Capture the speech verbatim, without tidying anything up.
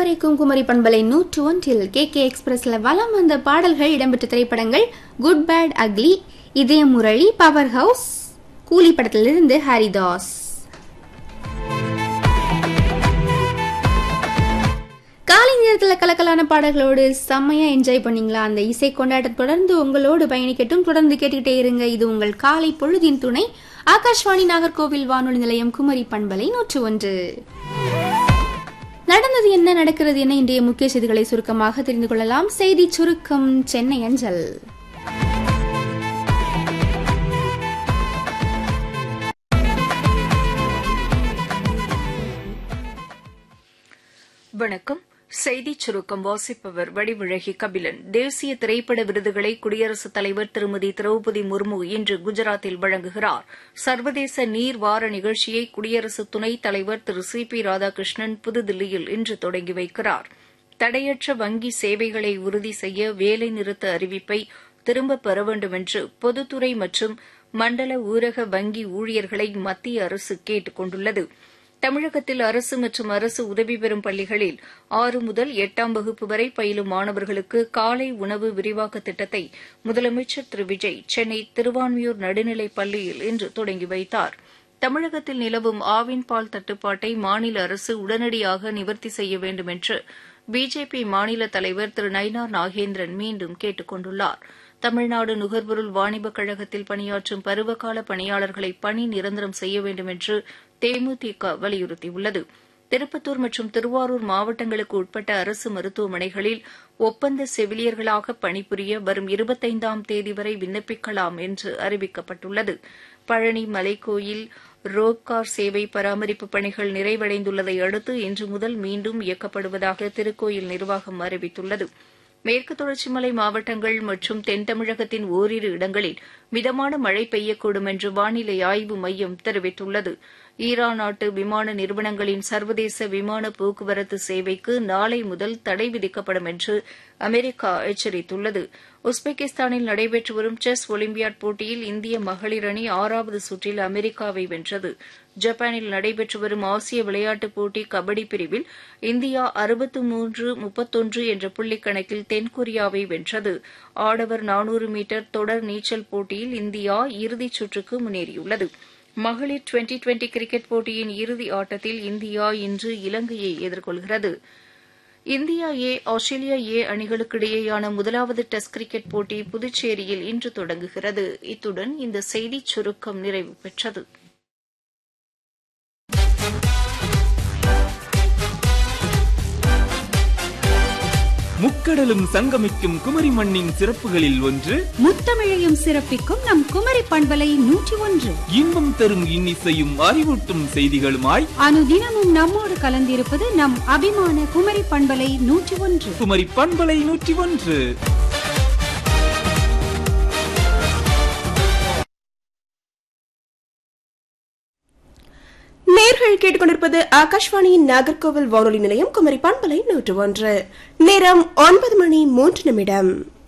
இதுவரைக்கும் குமரி பண்பலை நூற்று ஒன்றில் கே கே எக்ஸ்பிரஸ்ல வலம் வந்த பாடல்கள் இடம்பெற்ற திரைப்படங்கள் குட் பேட் அக்லி, இதய முரளி, பவர் ஹவுஸ், கூலி படத்திலிருந்து ஹரிதாஸ். காலை நேரத்தில் கலக்கலான பாடல்களோடு செம்மையா என்ஜாய் பண்ணீங்களா? அந்த இசை கொண்டாட்டம் தொடர்ந்து உங்களோடு பயணிக்கட்டும். தொடர்ந்து கேட்டுக்கிட்டே இருங்க. இது உங்கள் காலை பொழுதின் துணை ஆகாஷ்வாணி நாகர்கோவில் வானொலி நிலையம் குமரி பண்பலை நூற்று ஒன்று. நடந்தது என்ன, நடக்கிறது என்ன, இன்றைய முக்கிய செய்திகளை சுருக்கமாக தெரிந்து கொள்ளலாம். செய்தி சுருக்கம் சென்னை அஞ்சல். வணக்கம். செய்திச் சுருக்கம் வாசிப்பவர் வடிவிழகி கபிலன். தேசிய திரைப்பட விருதுகளை குடியரசுத் தலைவர் திருமதி திரௌபதி முர்மு இன்று குஜராத்தில் வழங்குகிறார். சர்வதேச நீர் வார நிகழ்ச்சியை குடியரசு துணைத் தலைவர் திரு சி பி ராதாகிருஷ்ணன் புதுதில்லியில் இன்று தொடங்கி வைக்கிறார். தடையற்ற வங்கி சேவைகளை உறுதி செய்ய வேலைநிறுத்த அறிவிப்பை திரும்பப் பெற வேண்டும் என்று பொதுத்துறை மற்றும் மண்டல ஊரக வங்கி ஊழியர்களை மத்திய அரசு கேட்டுக் கொண்டுள்ளது. தமிழகத்தில் அரசு மற்றும் அரசு உதவி பெறும் பள்ளிகளில் ஆறு முதல் எட்டாம் வகுப்பு வரை பயிலும் மாணவர்களுக்கு காலை உணவு விரிவாக்க திட்டத்தை முதலமைச்சர் திரு விஜய் சென்னை திருவான்மியூர் நடுநிலைப் பள்ளியில் இன்று தொடங்கி வைத்தார். தமிழகத்தில் நிலவும் ஆவின் பால் தட்டுப்பாட்டை மாநில அரசு உடனடியாக நிவர்த்தி செய்ய வேண்டும் என்று பிஜேபி மாநில தலைவர் திரு நயினார் நாகேந்திரன் மீண்டும் கேட்டுக் கொண்டுள்ளார். தமிழ்நாடு நுகர்பொருள் வாணிபக் கழகத்தில் பணியாற்றும் பருவகால பணியாளர்களை பணி நிரந்தரம் செய்ய வேண்டும் என்று தேமுதிக வலியுறுத்தியுள்ளது. திருப்பத்தூர் மற்றும் திருவாரூர் மாவட்டங்களுக்கு உட்பட்ட அரசு மருத்துவமனைகளில் ஒப்பந்த செவிலியர்களாக பணிபுரிய வரும் இருபத்தைந்தாம் தேதி வரை விண்ணப்பிக்கலாம் என்று அறிவிக்கப்பட்டுள்ளது. பழனி மலைக்கோயில் ரோப்கார் சேவை பராமரிப்பு பணிகள் நிறைவடைந்துள்ளதை அடுத்து இன்று முதல் மீண்டும் இயக்கப்படுவதாக திருக்கோயில் நிர்வாகம் அறிவித்துள்ளது. மேற்கு தொடர்ச்சி மலை மாவட்டங்கள் மற்றும் தென் தமிழகத்தின் ஓரிரு இடங்களில் மிதமான மழை பெய்யக்கூடும் என்று வானிலை ஆய்வு மையம் தெரிவித்துள்ளது. ஈரான் நாட்டு விமான நிறுவனங்களின் சர்வதேச விமான போக்குவரத்து சேவைக்கு நாளை முதல் தடை விதிக்கப்படும் என்று அமெரிக்கா எச்சரித்துள்ளது. உஸ்பெகிஸ்தானில் நடைபெற்று வரும் செஸ் ஒலிம்பியாட் போட்டியில் இந்திய மகளிர் அணி ஆறாவது சுற்றில் அமெரிக்காவை வென்றது. ஜப்பானில் நடைபெற்று வரும் ஆசிய விளையாட்டுப் போட்டி கபடி பிரிவில் இந்தியா அறுபத்து மூன்று முப்பத்தொன்று என்ற புள்ளிக் கணக்கில் தென்கொரியாவை வென்றது. ஆடவர் நானூறு மீட்டர் தொடர் நீச்சல் போட்டியில் இந்தியா இறுதிச் சுற்றுக்கு முன்னேறியுள்ளது. மகளிர் டுவெண்டி டுவெண்டி கிரிக்கெட் போட்டியின் இறுதி ஆட்டத்தில் இந்தியா இன்று இலங்கையை எதிர்கொள்கிறது. இந்தியா ஏ ஆஸ்திரேலியா ஏ அணிகளுக்கிடையேயான முதலாவது டெஸ்ட் கிரிக்கெட் போட்டி புதுச்சேரியில் இன்று தொடங்குகிறது. இத்துடன் இந்த செய்திச் சுருக்கம் நிறைவு பெற்றது. முக்கடலும் சங்கமிக்கும் குமரி மண்ணின் சிறப்புகளில் ஒன்று முத்தமிழையும் சிறப்பிக்கும் நம் குமரி பண்பலை நூற்றி ஒன்று. இன்பம் தரும் இன்னிசையும் அறிவூட்டும் செய்திகளுமாய் அனுதினமும் நம்மோடு கலந்திருப்பது நம் அபிமான குமரி பண்பலை நூற்றி ஒன்று. குமரி பண்பலை நூற்றி ஒன்று. நேர்கள் கேட்டுக்கொண்டிருப்பது ஆகாஷ்வாணியின் நாகர்கோவில் வானொலி நிலையம் குமரி பண்பலை நூற்று ஒன்று. நேரம் ஒன்பது மணி மூன்று நிமிடம்.